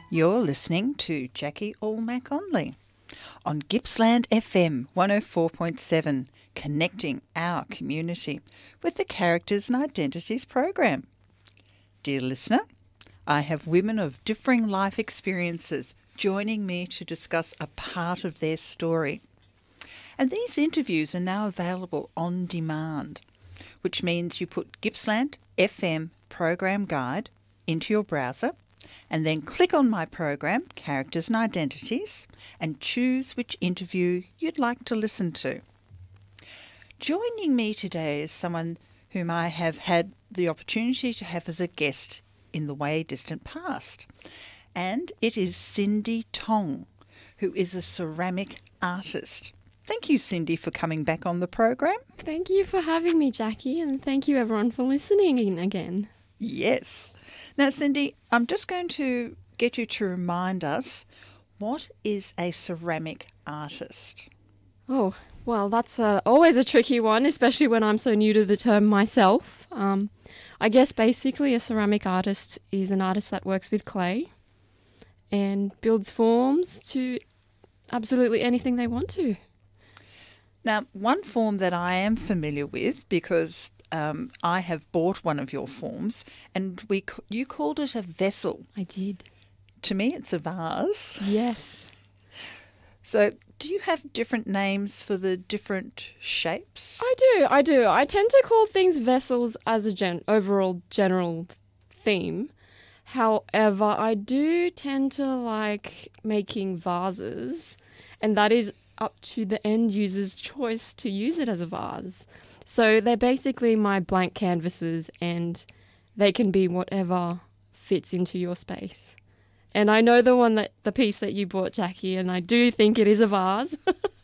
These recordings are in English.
You're listening to Jackie Allmack Onley on Gippsland FM 104.7, connecting our community with the Characters and Identities program. Dear listener, I have women of differing life experiences joining me to discuss a part of their story. And these interviews are now available on demand, which means you put Gippsland FM program guide into your browser and then click on my program, Characters and Identities, and choose which interview you'd like to listen to. Joining me today is someone whom I have had the opportunity to have as a guest in the way distant past, and it is Cindy Tong, who is a ceramic artist. Thank you, Cindy, for coming back on the program. Thank you for having me, Jackie, and thank you everyone for listening in again. Yes. Now, Cindy, I'm just going to get you to remind us, what is a ceramic artist? Oh, well, that's always a tricky one, especially when I'm so new to the term myself. I guess basically a ceramic artist is an artist that works with clay and builds forms to absolutely anything they want to. Now, one form that I am familiar with, because I have bought one of your forms, and you called it a vessel. I did. To me, it's a vase. Yes. So do you have different names for the different shapes? I do. I tend to call things vessels as a overall general theme. However, I do tend to like making vases, and that is up to the end user's choice to use it as a vase. So they're basically my blank canvases, and they can be whatever fits into your space. And I know the piece that you bought, Jackie, and I do think it is a vase.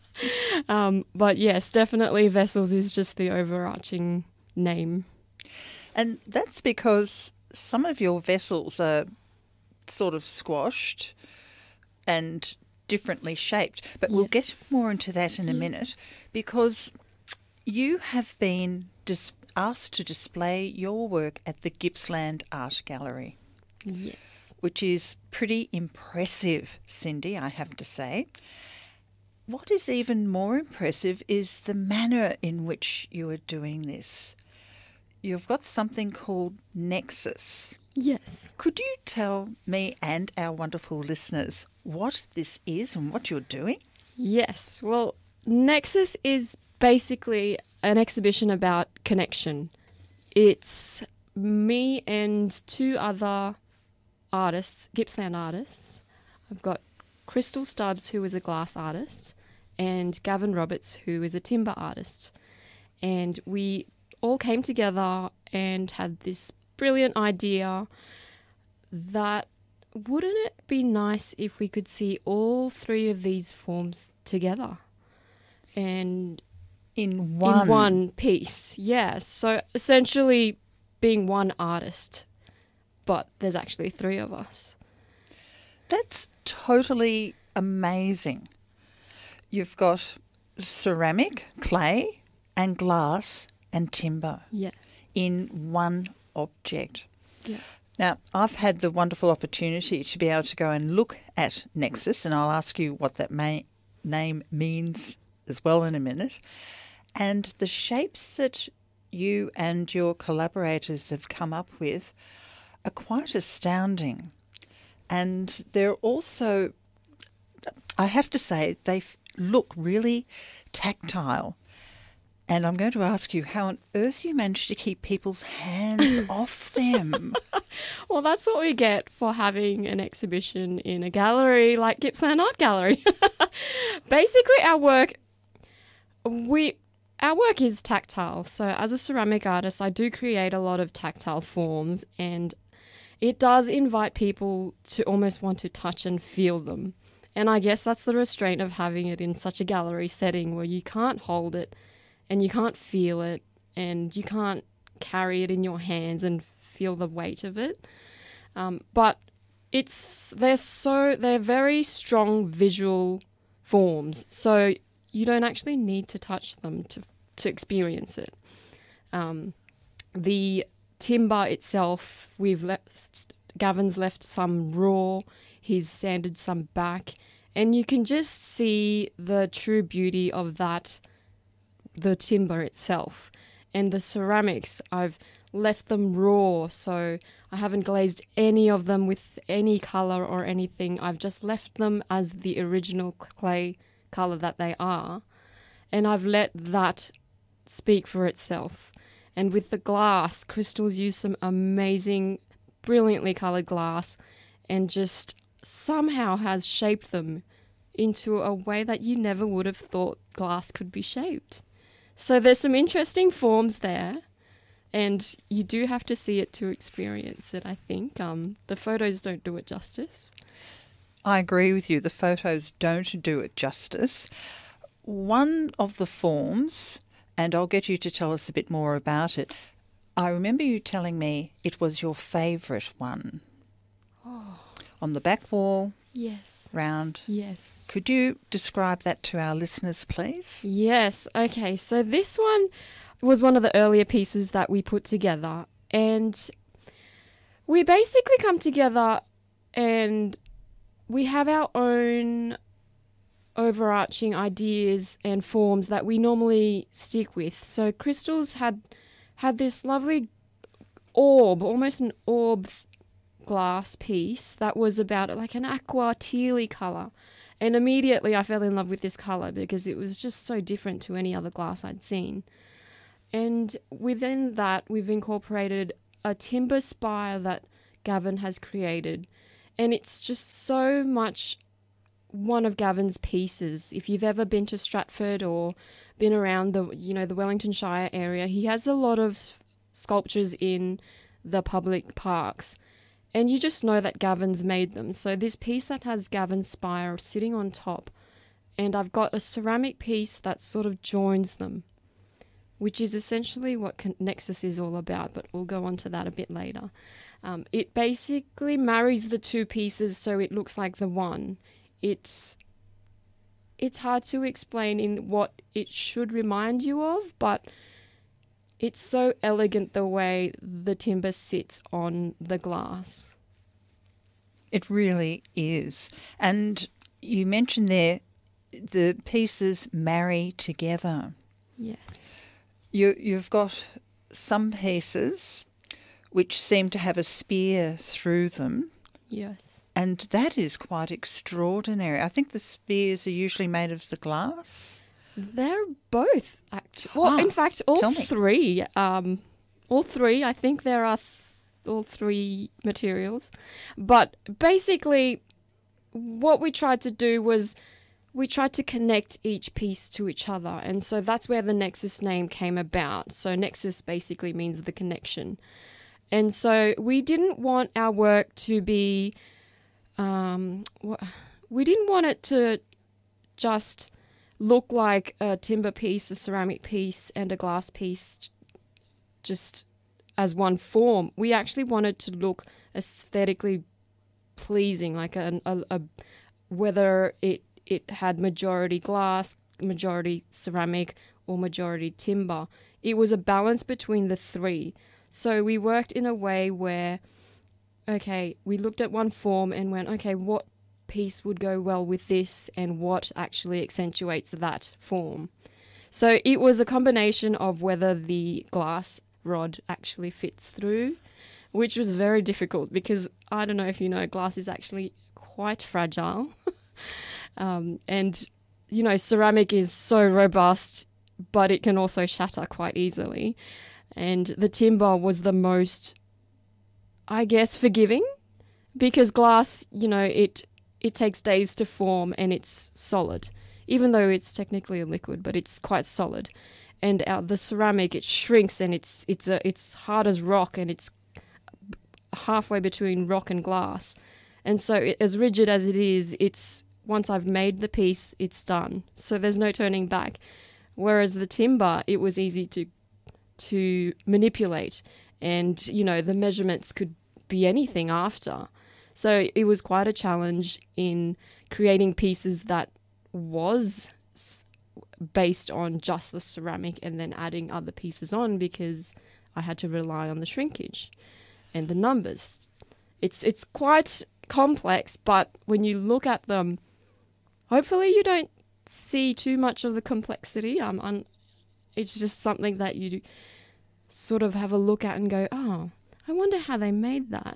But yes, definitely vessels is just the overarching name. And that's because some of your vessels are sort of squashed and differently shaped. But we'll get more into that in a minute, because you have been asked to display your work at the Gippsland Art Gallery. Yes. Which is pretty impressive, Cindy, I have to say. What is even more impressive is the manner in which you are doing this. You've got something called Nexus. Yes. Could you tell me and our wonderful listeners what this is and what you're doing? Yes. Well, Nexus is basically an exhibition about connection. It's me and two other artists, Gippsland artists. I've got Crystal Stubbs, who is a glass artist, and Gavin Roberts, who is a timber artist. And we all came together and had this brilliant idea that wouldn't it be nice if we could see all three of these forms together and in one piece? Yeah. So essentially being one artist, but there's actually three of us. That's totally amazing. You've got ceramic, clay, and glass and timber in one object. Yeah. Now, I've had the wonderful opportunity to be able to go and look at Nexus, and I'll ask you what that name means as well in a minute. And the shapes that you and your collaborators have come up with are quite astounding. And they're also, I have to say, they look really tactile. And I'm going to ask you how on earth you managed to keep people's hands off them. Well, that's what we get for having an exhibition in a gallery like Gippsland Art Gallery. Basically, our work is tactile. So as a ceramic artist, I do create a lot of tactile forms, and it does invite people to almost want to touch and feel them. And I guess that's the restraint of having it in such a gallery setting where you can't hold it and you can't feel it and you can't carry it in your hands and feel the weight of it. But they're very strong visual forms. So you don't actually need to touch them to experience it. The timber itself, Gavin's left some raw He's sanded some back, and you can just see the true beauty of that, the timber itself. And the ceramics, I've left them raw, so I haven't glazed any of them with any color or anything. I've just left them as the original clay color that they are, and I've let that speak for itself. And with the glass, Crystals use some amazing, brilliantly colored glass and just somehow has shaped them into a way that you never would have thought glass could be shaped. So there's some interesting forms there, and you do have to see it to experience it, I think. The photos don't do it justice. I agree with you. The photos don't do it justice. One of the forms, and I'll get you to tell us a bit more about it, I remember you telling me it was your favourite one. Oh. On the back wall, Yes. round. Yes. Could you describe that to our listeners, please? Yes. Okay. So this one was one of the earlier pieces that we put together, and we basically come together and we have our own overarching ideas and forms that we normally stick with. So Crystals had this lovely orb, almost an orb glass piece that was about like an aqua tealy colour. And immediately I fell in love with this colour because it was just so different to any other glass I'd seen. And within that, we've incorporated a timber spire that Gavin has created. And it's just so much one of Gavin's pieces. If you've ever been to Stratford or been around the Wellington Shire area, he has a lot of sculptures in the public parks. And you just know that Gavin's made them. So this piece that has Gavin's spire sitting on top, and I've got a ceramic piece that sort of joins them, which is essentially what Nexus is all about, but we'll go on to that a bit later. It basically marries the two pieces so it looks like the one. It's hard to explain in what it should remind you of, but it's so elegant the way the timber sits on the glass. It really is. And you mentioned there the pieces marry together. Yes. You've got some pieces which seem to have a spear through them. Yes. And that is quite extraordinary. I think the spears are usually made of the glass. They're both, actually. Well, in fact, all three. All three. I think there are all three materials. But basically, what we tried to do was we tried to connect each piece to each other. And so that's where the Nexus name came about. So Nexus basically means the connection. And so we didn't want our work to be... we didn't want it to just look like a timber piece, a ceramic piece, and a glass piece just as one form. We actually wanted to look aesthetically pleasing, like whether it had majority glass, majority ceramic, or majority timber. It was a balance between the three. So we worked in a way where, okay, we looked at one form and went, okay, what piece would go well with this and what actually accentuates that form. So it was a combination of whether the glass rod actually fits through, which was very difficult because I don't know if you know, glass is actually quite fragile. And, ceramic is so robust, but it can also shatter quite easily. And the timber was the most, I guess, forgiving because glass, it takes days to form and it's solid, even though it's technically a liquid, but it's quite solid. And the ceramic, it shrinks and it's hard as rock and it's halfway between rock and glass. And so as rigid as it is, once I've made the piece, it's done. So there's no turning back. Whereas the timber, it was easy to manipulate and, the measurements could be anything after. So it was quite a challenge in creating pieces that was based on just the ceramic and then adding other pieces on because I had to rely on the shrinkage and the numbers. It's quite complex, but when you look at them, hopefully you don't see too much of the complexity. It's just something that you sort of have a look at and go, oh, I wonder how they made that.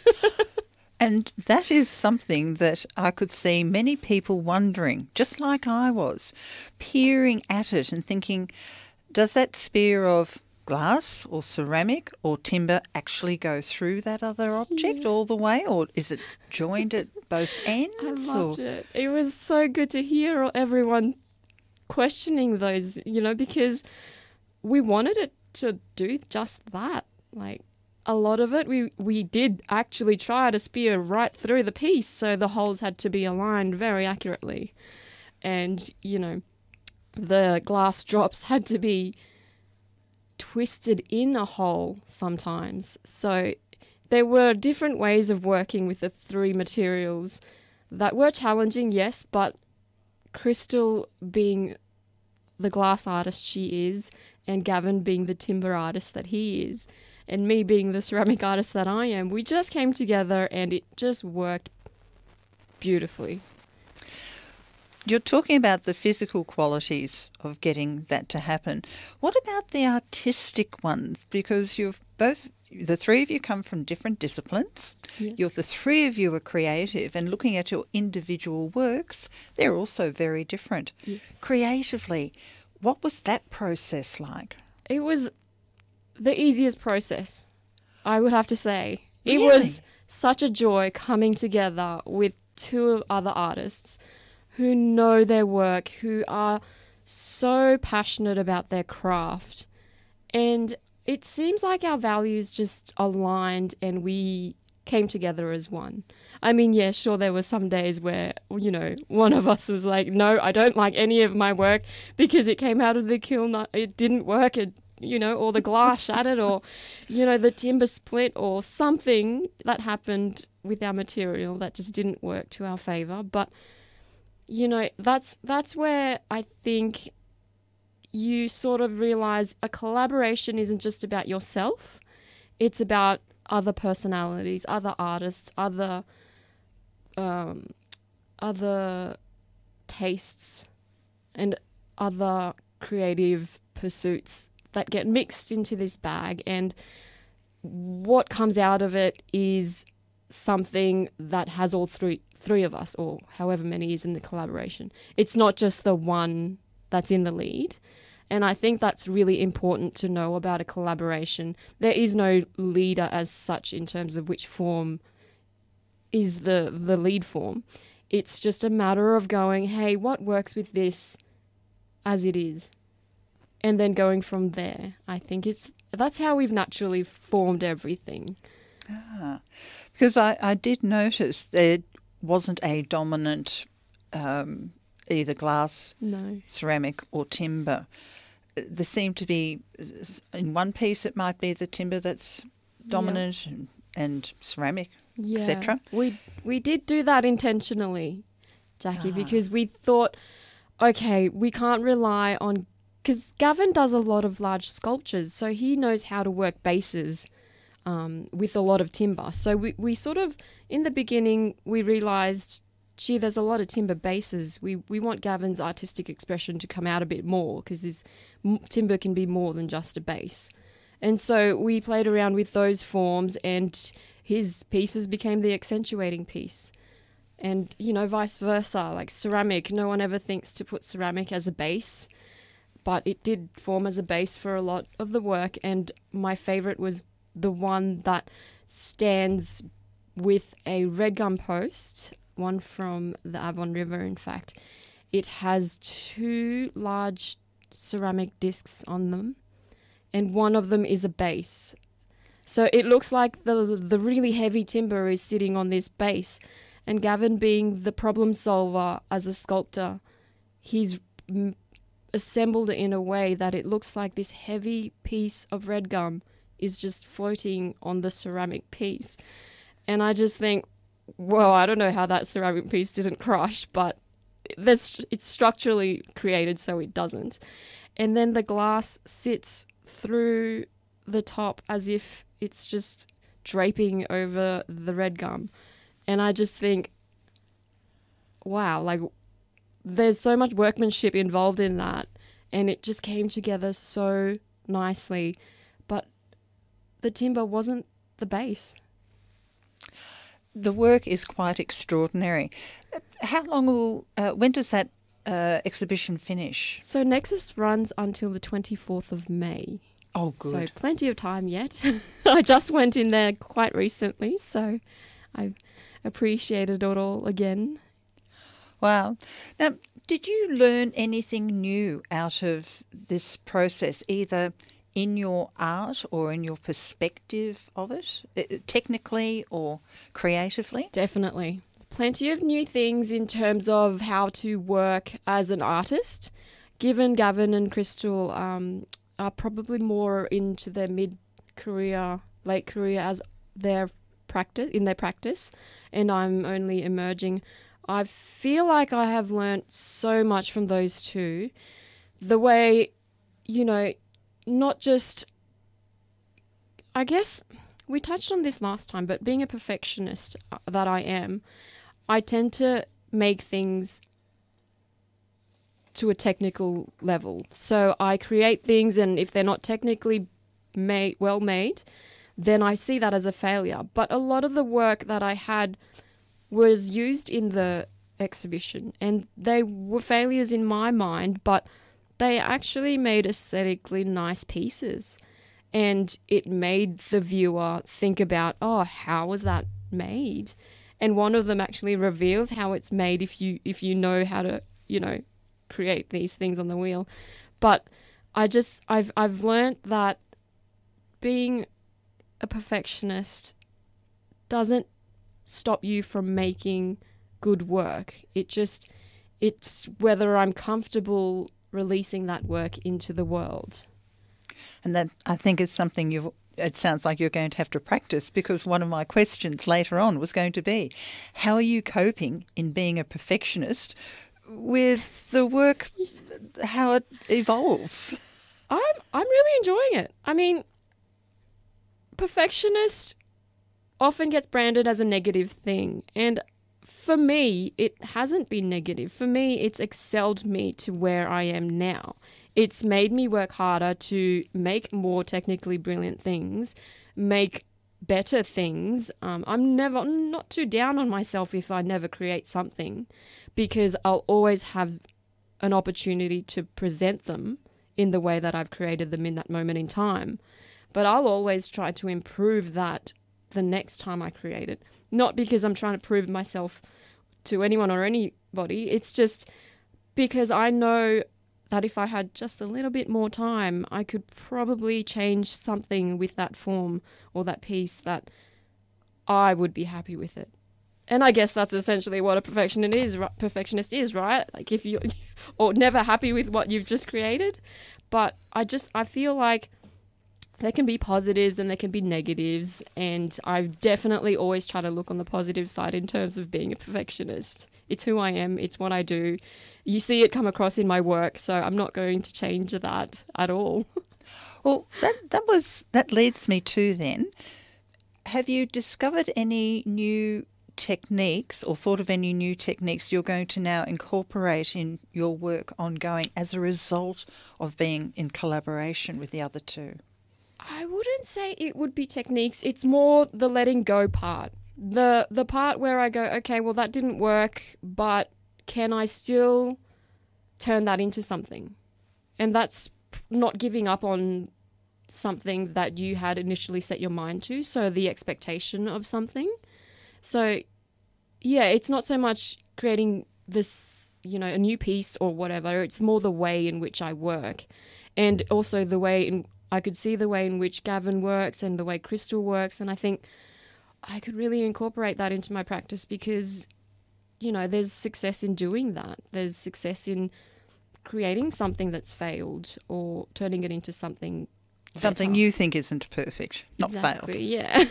And that is something that I could see many people wondering, just like I was, peering at it and thinking, does that spear of glass or ceramic or timber actually go through that other object all the way, or is it joined at both ends? I loved it. It was so good to hear everyone questioning those, because we wanted it to do just that. Like, a lot of it, we did actually try to spear right through the piece, so the holes had to be aligned very accurately. And, the glass drops had to be twisted in a hole sometimes. So there were different ways of working with the three materials that were challenging, yes, but Crystal being the glass artist she is, and Gavin being the timber artist that he is, and me being the ceramic artist that I am, we just came together and it just worked beautifully. You're talking about the physical qualities of getting that to happen. What about the artistic ones? Because the three of you come from different disciplines. Yes. The three of you are creative, and looking at your individual works, they're also very different. Yes. Creatively, what was that process like? It was the easiest process, I would have to say. Really? It was such a joy coming together with two other artists who know their work, who are so passionate about their craft. And it seems like our values just aligned and we came together as one. I mean, yeah, sure, there were some days where, one of us was like, no, I don't like any of my work because it came out of the kiln, it didn't work, or the glass shattered, or, the timber split, or something that happened with our material that just didn't work to our favor. But, that's where I think you sort of realize a collaboration isn't just about yourself. It's about other personalities, other artists, other tastes, and other creative pursuits that get mixed into this bag, and what comes out of it is something that has all three of us, or however many is in the collaboration. It's not just the one that's in the lead. And I think that's really important to know about a collaboration. There is no leader as such in terms of which form is the lead form. It's just a matter of going, hey, what works with this as it is? And then going from there. I think that's how we've naturally formed everything. Because I did notice there wasn't a dominant either glass, No, ceramic or timber. There seemed to be, in one piece it might be the timber that's dominant and ceramic, etc. We did do that intentionally, Jackie, because we thought, okay, we can't rely on, because Gavin does a lot of large sculptures, so he knows how to work bases with a lot of timber. So we sort of, in the beginning, we realised, gee, there's a lot of timber bases. We want Gavin's artistic expression to come out a bit more, because his timber can be more than just a base. And so we played around with those forms, and his pieces became the accentuating piece. And, vice versa, like ceramic, no one ever thinks to put ceramic as a base, but it did form as a base for a lot of the work. And my favourite was the one that stands with a red gum post, one from the Avon River, in fact. It has two large ceramic discs on them, and one of them is a base. So it looks like the really heavy timber is sitting on this base, and Gavin, being the problem solver as a sculptor, he's assembled it in a way that it looks like this heavy piece of red gum is just floating on the ceramic piece. And I just think, well, I don't know how that ceramic piece didn't crush, but it's structurally created so it doesn't. And then the glass sits through the top as if it's just draping over the red gum. And I just think, wow, like there's so much workmanship involved in that, and it just came together so nicely. But the timber wasn't the base. The work is quite extraordinary. How long when does that exhibition finish? So Nexus runs until the 24th of May. Oh, good. So plenty of time yet. I just went in there quite recently, so I've appreciated it all again. Wow. Now, did you learn anything new out of this process, either in your art or in your perspective of it, technically or creatively? Definitely. Plenty of new things in terms of how to work as an artist. Given Gavin and Crystal are probably more into their mid-career, late career as their practice, and I'm only emerging. I feel like I have learnt so much from those two. The way, not just, I guess we touched on this last time, but being a perfectionist that I am, I tend to make things to a technical level. So I create things, and if they're not technically well made, then I see that as a failure. But a lot of the work that I had was used in the exhibition, and they were failures in my mind, but they actually made aesthetically nice pieces, and it made the viewer think about, oh, how was that made? And one of them actually reveals how it's made if you know how to, create these things on the wheel. But I've learnt that being a perfectionist doesn't stop you from making good work. It's whether I'm comfortable releasing that work into the world. And that, I think, is something it sounds like you're going to have to practice, because one of my questions later on was going to be, how are you coping in being a perfectionist with the work, how it evolves? I'm really enjoying it. I mean, perfectionist often gets branded as a negative thing, and for me, it hasn't been negative. For me, it's excelled me to where I am now. It's made me work harder to make more technically brilliant things, make better things. I'm not too down on myself if I never create something, because I'll always have an opportunity to present them in the way that I've created them in that moment in time. But I'll always try to improve that the next time I create it. Not because I'm trying to prove myself to anyone or anybody. It's just because I know that if I had just a little bit more time, I could probably change something with that form or that piece that I would be happy with it. And I guess that's essentially what a perfectionist is, right? Like if you're or never happy with what you've just created. But I feel like there can be positives and there can be negatives, and I definitely always try to look on the positive side in terms of being a perfectionist. It's who I am. It's what I do. You see it come across in my work, so I'm not going to change that at all. Well, that leads me to then, have you discovered any new techniques or thought of any new techniques you're going to now incorporate in your work ongoing as a result of being in collaboration with the other two? I wouldn't say it would be techniques. It's more the letting go part. The part where I go, okay, well, that didn't work, but can I still turn that into something? And that's not giving up on something that you had initially set your mind to, so the expectation of something. So, yeah, it's not so much creating this, a new piece or whatever. It's more the way in which I work, and also I could see the way in which Gavin works and the way Crystal works, and I think I could really incorporate that into my practice because, there's success in doing that. There's success in creating something that's failed or turning it into something better. You think isn't perfect, not exactly, failed. Yeah.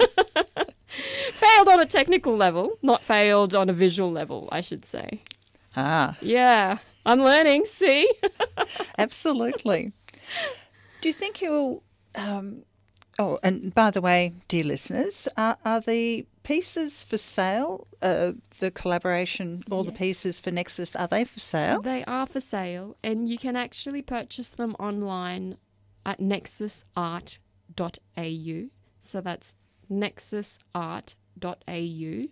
Failed on a technical level, not failed on a visual level, I should say. Ah. Yeah, I'm learning, see? Absolutely. Do you think you'll... and by the way, dear listeners, are the pieces for sale? The collaboration, all the Yes. pieces for Nexus, are they for sale? They are for sale, and you can actually purchase them online at nexusart.au. So that's nexusart.au,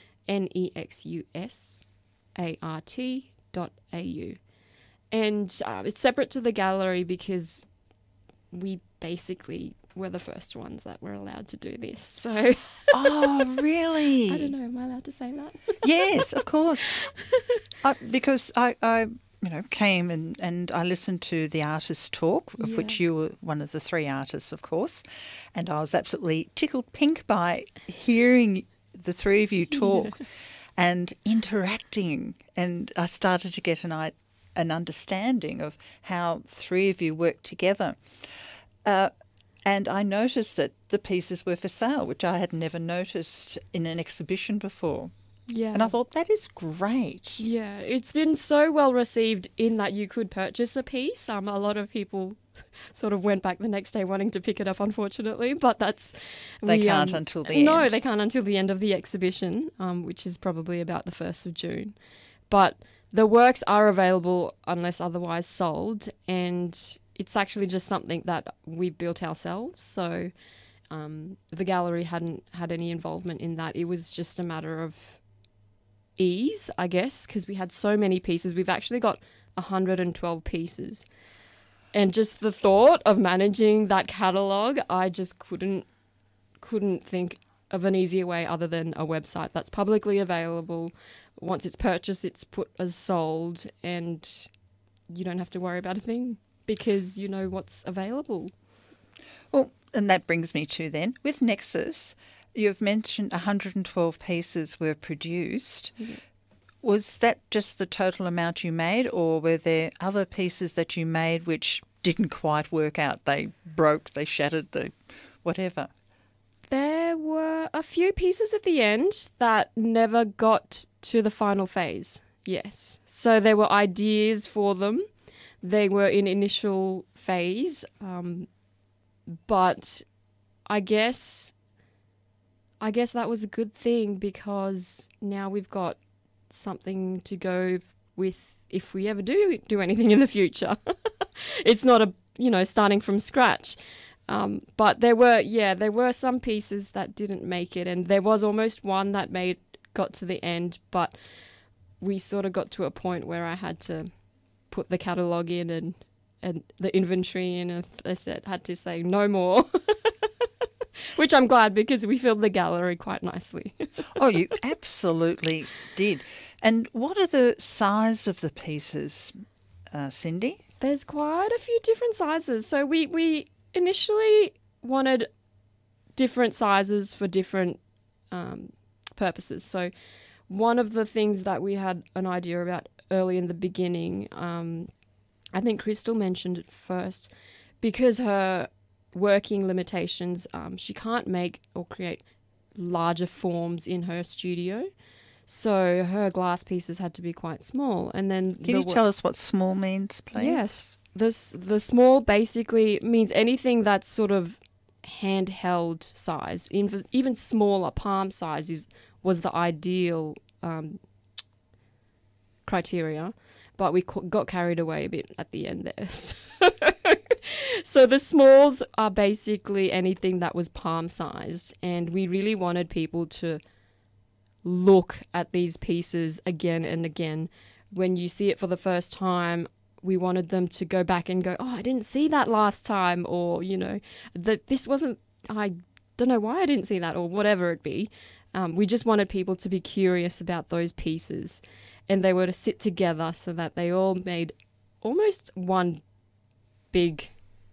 nexusart.au. And it's separate to the gallery because we basically were the first ones that were allowed to do this. So Oh, really? I don't know, am I allowed to say that? Yes, of course. Because I came and I listened to the artist talk, of which you were one of the three artists, of course, and I was absolutely tickled pink by hearing the three of you talk and interacting, and I started to get an understanding of how three of you work together. And I noticed that the pieces were for sale, which I had never noticed in an exhibition before. Yeah. And I thought, that is great. Yeah, it's been so well received in that you could purchase a piece. A lot of people sort of went back the next day wanting to pick it up, unfortunately, but They can't until the end. No, they can't until the end of the exhibition, which is probably about the 1st of June. But the works are available unless otherwise sold, and it's actually just something that we built ourselves. So the gallery hadn't had any involvement in that. It was just a matter of ease, I guess, because we had so many pieces. We've actually got 112 pieces. And just the thought of managing that catalogue, I just couldn't think of an easier way other than a website that's publicly available. Once it's purchased, it's put as sold, and you don't have to worry about a thing because you know what's available. Well, and that brings me to then, with Nexus, you've mentioned 112 pieces were produced. Yeah. Was that just the total amount you made, or were there other pieces that you made which didn't quite work out? They broke, they shattered, the whatever. There were a few pieces at the end that never got to the final phase. Yes. So there were ideas for them. They were in initial phase. But I guess that was a good thing because now we've got something to go with if we ever do anything in the future. It's not starting from scratch. But there were some pieces that didn't make it, and there was almost one that got to the end, but we sort of got to a point where I had to put the catalogue in and the inventory in, and I had to say no more. Which I'm glad because we filled the gallery quite nicely. Oh, you absolutely did. And what are the size of the pieces, Cindy? There's quite a few different sizes. So we initially wanted different sizes for different purposes. So one of the things that we had an idea about early in the beginning, I think Crystal mentioned it first, because her working limitations, she can't make or create larger forms in her studio. So her glass pieces had to be quite small. And then Can you tell us what small means, please? Yes. The small basically means anything that's sort of handheld size. Even smaller, palm size was the ideal criteria, but we got carried away a bit at the end there. So the smalls are basically anything that was palm sized, and we really wanted people to look at these pieces again and again. When you see it for the first time, we wanted them to go back and go, oh, I didn't see that last time, or, that this wasn't, I don't know why I didn't see that, or whatever it be. We just wanted people to be curious about those pieces, and they were to sit together so that they all made almost one big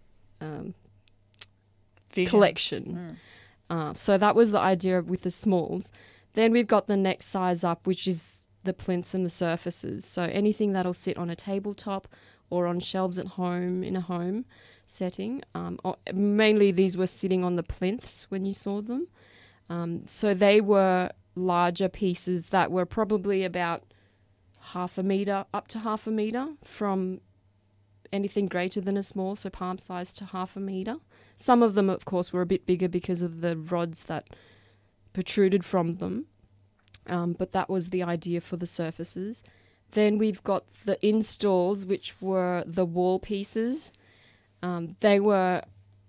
collection. So that was the idea with the smalls. Then we've got the next size up, which is the plinths and the surfaces. So anything that'll sit on a tabletop or on shelves at home in a home setting. Mainly these were sitting on the plinths when you saw them. So they were larger pieces that were probably about half a metre, up to half a metre, from anything greater than a small, so palm size to half a metre. Some of them, of course, were a bit bigger because of the rods that protruded from them. But that was the idea for the surfaces. Then we've got the installs, which were the wall pieces. They are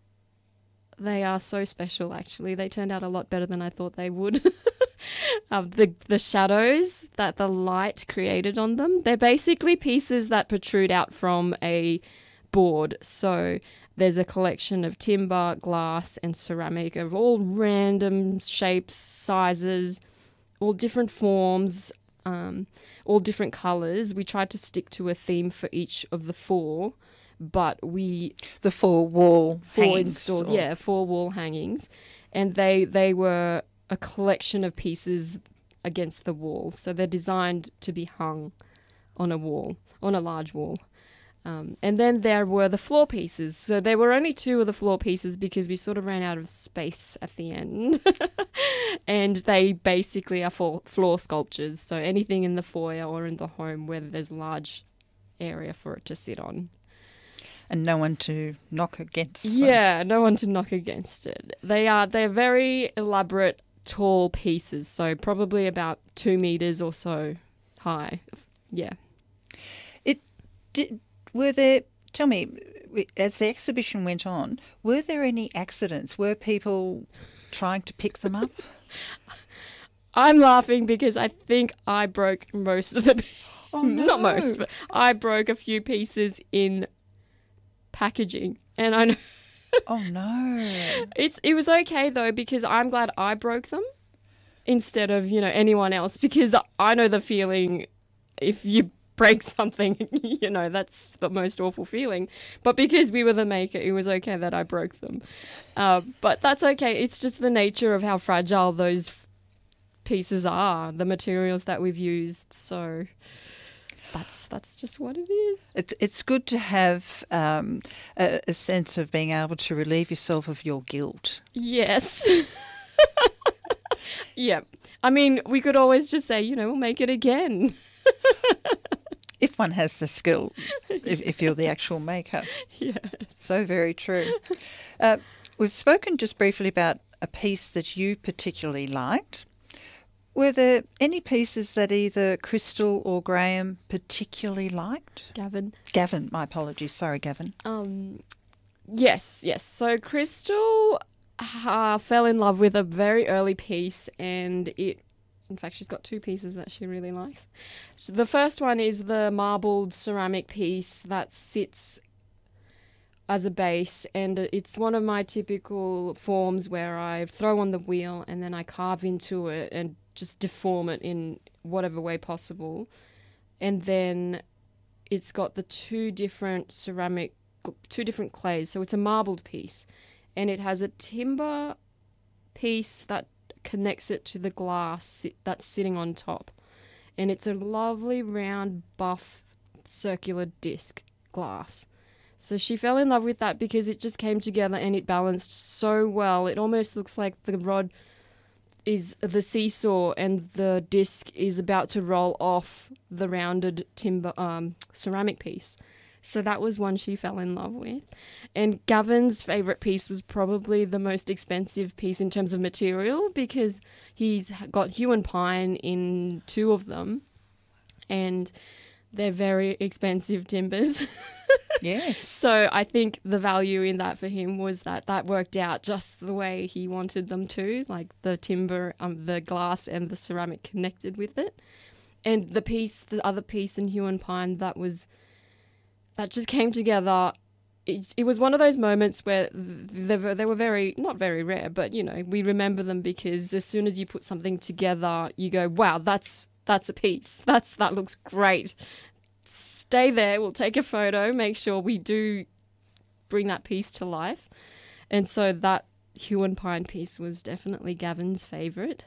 so special, actually. They turned out a lot better than I thought they would. The shadows that the light created on them, they're basically pieces that protrude out from a board. So there's a collection of timber, glass, and ceramic of all random shapes, sizes, all different forms, all different colours. We tried to stick to a theme for each of the four, but the four wall installs, four wall hangings, and they were a collection of pieces against the wall. So they're designed to be hung on a wall, on a large wall. And then there were the floor pieces. So there were only two of the floor pieces because we sort of ran out of space at the end. And they basically are floor sculptures. So anything in the foyer or in the home where there's a large area for it to sit on. And no one to knock against them. Yeah, no one to knock against it. They're very elaborate, tall pieces. So probably about 2 meters or so high. Yeah. Tell me, as the exhibition went on, were there any accidents? Were people trying to pick them up? I'm laughing because I think I broke most of the... Oh, no. Not most, but I broke a few pieces in packaging. And I know... Oh, no. It was okay, though, because I'm glad I broke them instead of, anyone else, because I know the feeling if you break something, that's the most awful feeling. But because we were the maker, it was okay that I broke them. But that's okay. It's just the nature of how fragile those pieces are, the materials that we've used. So that's just what it is. It's good to have a sense of being able to relieve yourself of your guilt. Yes. Yeah. I mean, we could always just say, we'll make it again. If one has the skill, if you're the actual maker. Yes. So very true. We've spoken just briefly about a piece that you particularly liked. Were there any pieces that either Crystal or Graham particularly liked? Gavin, my apologies. Sorry, Gavin. Yes. So Crystal fell in love with a very early piece, and in fact, she's got 2 pieces that she really likes. So the first one is the marbled ceramic piece that sits as a base, and it's one of my typical forms where I throw on the wheel and then I carve into it and just deform it in whatever way possible. And then it's got the 2 different clays. So it's a marbled piece, and it has a timber piece that connects it to the glass that's sitting on top. And it's a lovely round buff circular disc glass. So she fell in love with that because it just came together and it balanced so well. It almost looks like the rod is the seesaw and the disc is about to roll off the rounded timber ceramic piece. So that was one she fell in love with. And Gavin's favourite piece was probably the most expensive piece in terms of material because he's got hue and pine in 2 of them. And they're very expensive timbers. Yes. So I think the value in that for him was that worked out just the way he wanted them to. Like the timber, the glass and the ceramic connected with it. And the other piece in hue and pine that just came together. It was one of those moments where they were very, not very rare, but, we remember them because as soon as you put something together, you go, wow, that's a piece. That looks great. Stay there. We'll take a photo, make sure we do bring that piece to life. And so that hue and pine piece was definitely Gavin's favorites.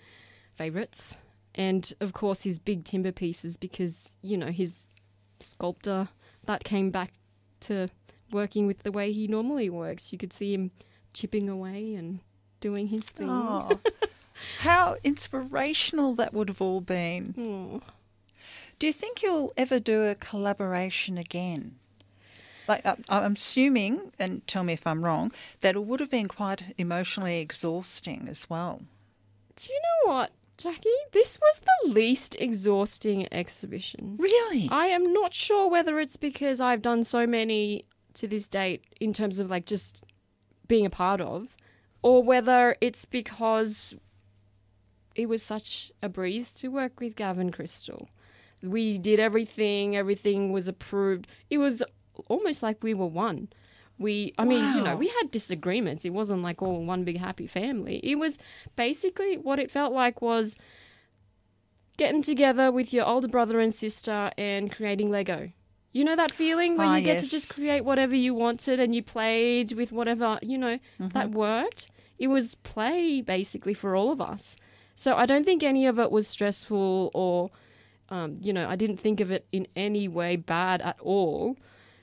And, of course, his big timber pieces because, his sculptor, that came back to working with the way he normally works. You could see him chipping away and doing his thing. Oh, how inspirational that would have all been. Oh. Do you think you'll ever do a collaboration again? Like, I'm assuming, and tell me if I'm wrong, that it would have been quite emotionally exhausting as well. Do you know what, Jackie? This was the least exhausting exhibition. Really? I am not sure whether it's because I've done so many to this date in terms of like just being a part of, or whether it's because it was such a breeze to work with Gavin Crystal. We did everything was approved. It was almost like we were one. We had disagreements. It wasn't like all one big happy family. It was basically what it felt like was getting together with your older brother and sister and creating Lego. You know that feeling when you get to just create whatever you wanted and you played with whatever, that worked? It was play basically for all of us. So I don't think any of it was stressful or, I didn't think of it in any way bad at all.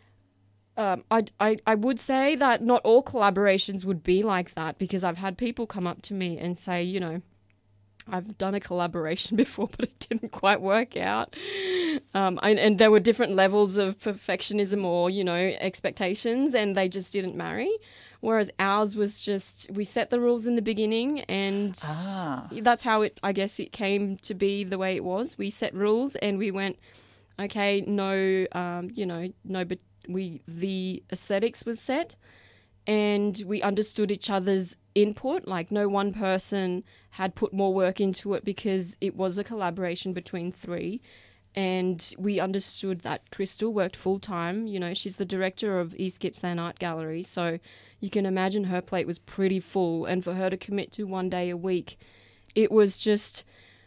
I would say that not all collaborations would be like that because I've had people come up to me and say, I've done a collaboration before, but it didn't quite work out. And there were different levels of perfectionism or, expectations, and they just didn't marry. Whereas ours was just, we set the rules in the beginning, and that's how it came to be the way it was. We set rules and we went, okay, no, but the aesthetics was set, and we understood each other's input. Like no one person had put more work into it because it was a collaboration between three. And we understood that Crystal worked full time. She's the director of East Gippsland Art Gallery. So you can imagine her plate was pretty full. And for her to commit to 1 day a week, it was just,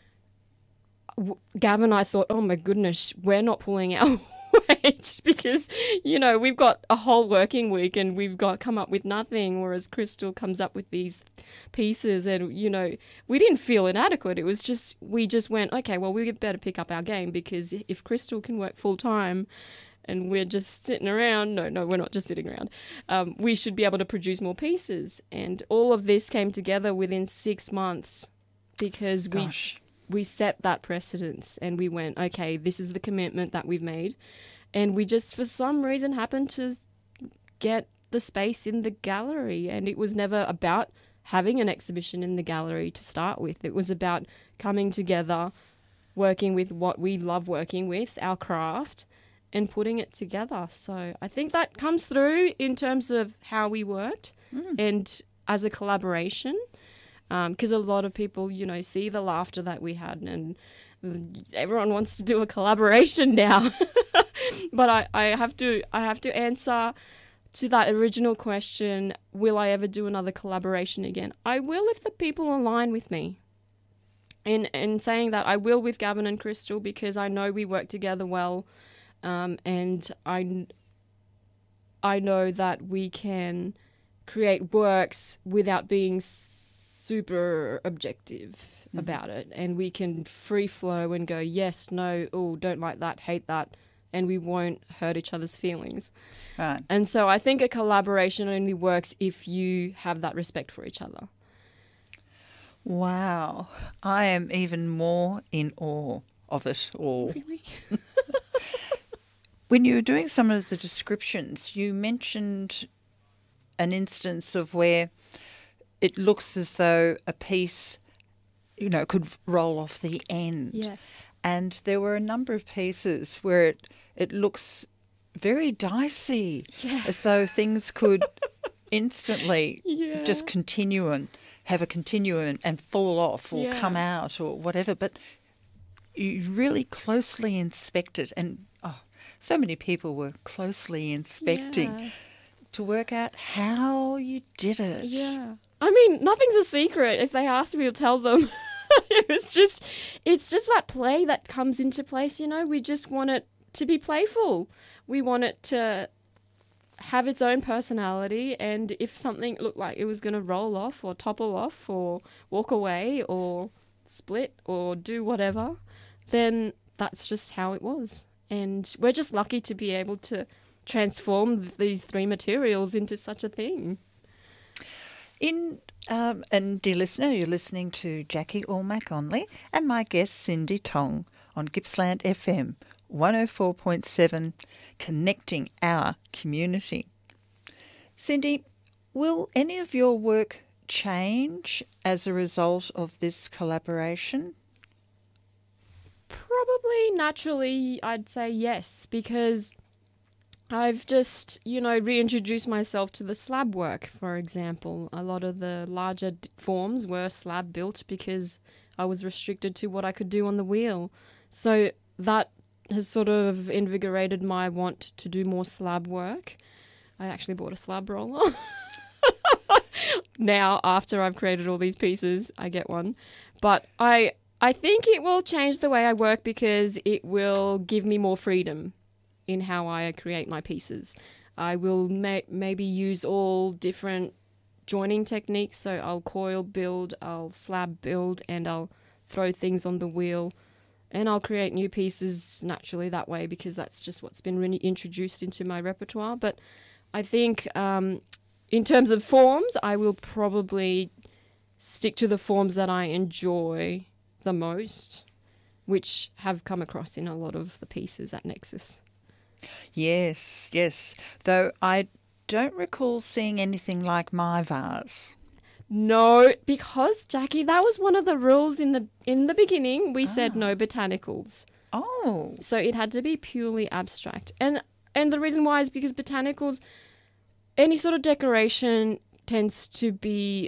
Gavin and I thought, oh my goodness, we're not pulling our weight because, we've got a whole working week and we've got come up with nothing. Whereas Crystal comes up with these pieces and, we didn't feel inadequate. It was just, we just went, okay, well, we better pick up our game because if Crystal can work full time and we're just sitting around, no, we're not just sitting around. We should be able to produce more pieces. And all of this came together within 6 months because we set that precedence and we went, okay, this is the commitment that we've made. And we just, for some reason, happened to get the space in the gallery. And it was never about having an exhibition in the gallery to start with. It was about coming together, working with what we love working with, our craft, and putting it together. So I think that comes through in terms of how we worked and as a collaboration. Because a lot of people, see the laughter that we had, and everyone wants to do a collaboration now. But I have to answer to that original question: will I ever do another collaboration again? I will if the people align with me. And saying that, I will with Gavin and Crystal because I know we work together well, and I know that we can create works without being super objective about it, and we can free flow and go yes, no, oh, don't like that, hate that, and we won't hurt each other's feelings. Right. And so I think a collaboration only works if you have that respect for each other. Wow. I am even more in awe of it all. Really? When you were doing some of the descriptions, you mentioned an instance of where it looks as though a piece, could roll off the end. Yes. And there were a number of pieces where it looks very dicey, as though things could instantly just continue and have a continuum and fall off or come out or whatever. But you really closely inspected, and so many people were closely inspecting to work out how you did it. Yeah. I mean, nothing's a secret. If they ask me, I'll tell them. It's just that play that comes into place, We just want it to be playful. We want it to have its own personality, and if something looked like it was going to roll off or topple off or walk away or split or do whatever, then that's just how it was. And we're just lucky to be able to transform these three materials into such a thing. And dear listener, you're listening to Jackie Allmack-Onley and my guest Cindy Tong on Gippsland FM 104.7, connecting our community. Cindy, will any of your work change as a result of this collaboration? Probably naturally, I'd say yes, because I've just, reintroduced myself to the slab work, for example. A lot of the larger forms were slab built because I was restricted to what I could do on the wheel. So that has sort of invigorated my want to do more slab work. I actually bought a slab roller. Now, after I've created all these pieces, I get one. But I think it will change the way I work because it will give me more freedom in how I create my pieces. I will maybe use all different joining techniques. So I'll coil build, I'll slab build, and I'll throw things on the wheel. And I'll create new pieces naturally that way because that's just what's been introduced into my repertoire. But I think in terms of forms, I will probably stick to the forms that I enjoy the most, which have come across in a lot of the pieces at Nexus. Yes, yes. Though I don't recall seeing anything like my vase. No, because Jackie, that was one of the rules in the beginning. We said no botanicals. Oh. So it had to be purely abstract. And the reason why is because botanicals, any sort of decoration tends to be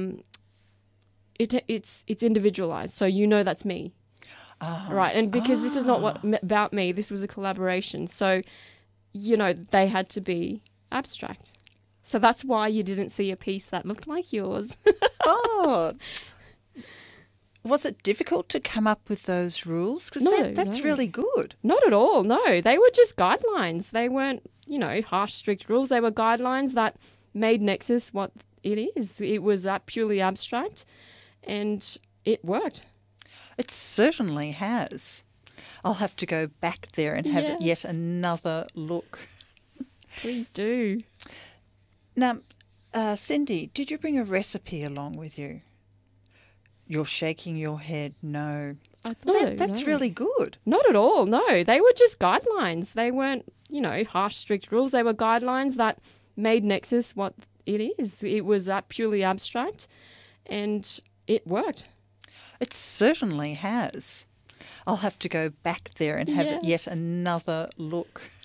it's individualized. So that's me. Right. And because this is not about me, this was a collaboration. So, they had to be abstract. So that's why you didn't see a piece that looked like yours. Oh. Was it difficult to come up with those rules? Because that's really good. Not at all, no. They were just guidelines. They weren't, harsh, strict rules. They were guidelines that made Nexus what it is. It was purely abstract, and it worked. It certainly has. I'll have to go back there and have it yet another look. Please do. Now, Cindy, did you bring a recipe along with you? You're shaking your head. No. That's really good. Not at all, no. They were just guidelines. They weren't, harsh, strict rules. They were guidelines that made Nexus what it is. It was purely abstract, and it worked. It certainly has. I'll have to go back there and have it yet another look.